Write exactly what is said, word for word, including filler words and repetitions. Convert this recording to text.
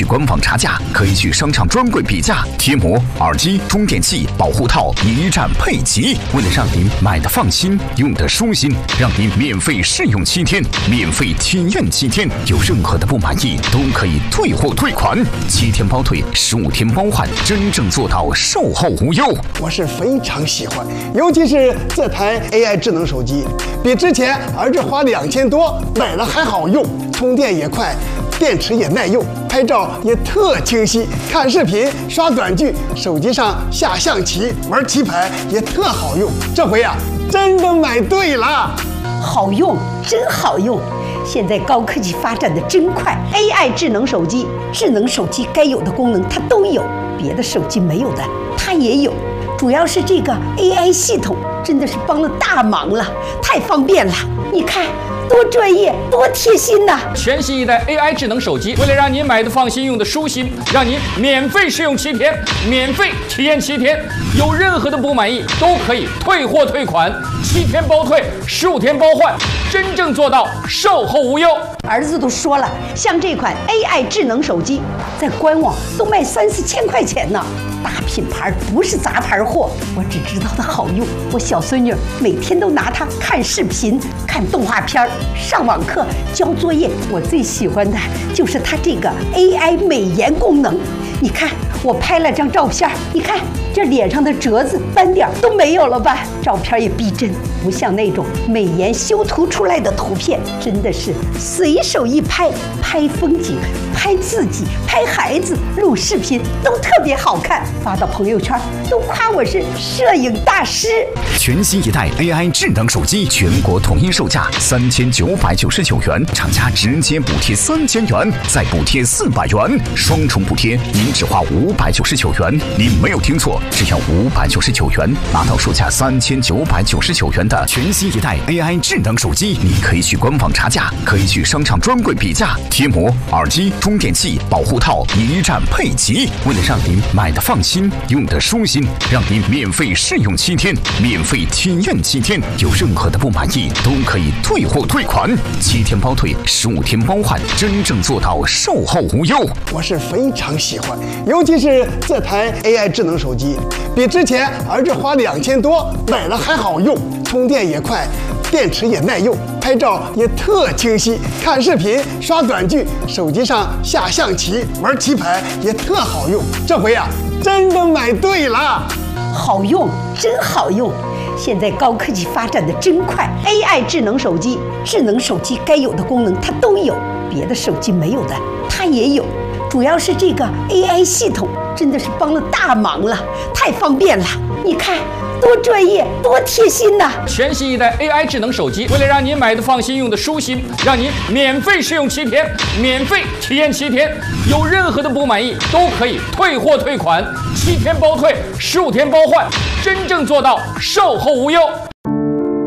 去官网查价，可以去商场专柜比价。贴膜、耳机、充电器、保护套一站配齐，为了让您买的放心，用的舒心，让您免费试用七天，免费体验七天，有任何的不满意都可以退货退款，七天包退，十五天包换，真正做到售后无忧。 我是非常喜欢，尤其是这台 A I 智能手机，比之前儿子花两千多买了还好用，充电也快，电池也耐用，拍照也特清晰，看视频、刷短剧，手机上下象棋、玩棋牌也特好用。这回啊，真的买对了， 好用，真好用。现在高科技发展的真快 ，A I 智能手机，智能手机该有的功能它都有，别的手机没有的它也有。主要是这个 A I 系统真的是帮了大忙了，太方便了。你看。多专业，多贴心呐！ 全新一代 A I 智能手机，为了让您买的放心，用的舒心，让您免费试用七天，免费体验七天，有任何的不满意都可以退货退款，七天包退，十五天包换，真正做到售后无忧。 儿子都说了，像这款 A I 智能手机，在官网都卖三四千块钱呢。大品牌不是杂牌货，我只知道它好用。我小孙女每天都拿它看视频、看动画片、上网课、交作业。我最喜欢的就是它这个 A I 美颜功能。你看，我拍了张照片，你看这脸上的褶子、斑点都没有了吧？照片也逼真，不像那种美颜修图出来的图片，真的是随手一拍，拍风景、拍自己、拍孩子、录视频都特别好看。发到朋友圈都夸我是摄影大师。 全新一代 A I 智能手机，全国统一售价三千九百九十九元，厂家直接补贴三千元，再补贴四百元，双重补贴，您只花五百九十九元。您没有听错，只要五百九十九元，拿到售价三千九百九十九元的全新一代 A I 智能手机。你可以去官网查价，可以去商场专柜比价。贴膜、耳机、充电器、保护套一站配齐，为了让您买的放心，用的舒心，让您免费试用七天，免费体验七天，有任何的不满意都可以退货退款，七天包退，十五天包换，真正做到售后无忧。 我是非常喜欢，尤其是这台 A I 智能手机，比之前儿子花两千多买了还好用，充电也快，电池也耐用，拍照也特清晰，看视频、刷短剧，手机上下象棋、玩棋牌也特好用。这回啊，真的买对了， 好用，真好用。现在高科技发展的真快 ，A I 智能手机，智能手机该有的功能它都有，别的手机没有的它也有。主要是这个 A I 系统真的是帮了大忙了，太方便了。你看。多专业，多贴心呐！ 全新一代 A I 智能手机，为了让您买的放心，用的舒心，让您免费试用七天，免费体验七天，有任何的不满意都可以退货退款，七天包退，十五天包换，真正做到售后无忧。